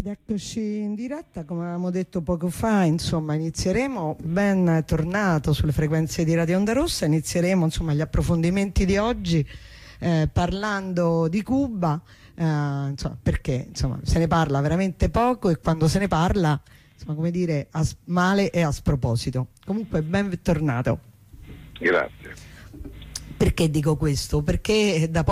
Eccoci in diretta, come avevamo detto poco fa, insomma inizieremo, ben tornato sulle frequenze di Radio Onda Rossa, inizieremo insomma gli approfondimenti di oggi parlando di Cuba, insomma, perché insomma se ne parla veramente poco e quando se ne parla, insomma, come dire, male e a sproposito. Comunque ben tornato. Grazie. Perché dico questo? Perché da